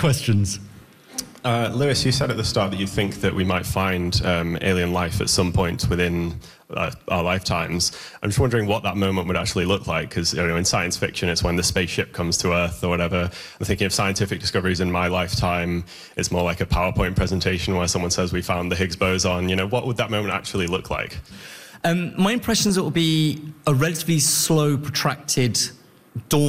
questions. Lewis, you said at the start that you think that we might find alien life at some point within our lifetimes. I'm just wondering what that moment would actually look like, because in science fiction it's when the spaceship comes to Earth or whatever. I'm thinking of scientific discoveries in my lifetime, it's more like a PowerPoint presentation where someone says we found the Higgs boson. What would that moment actually look like? My impression is it will be a relatively slow, protracted dawn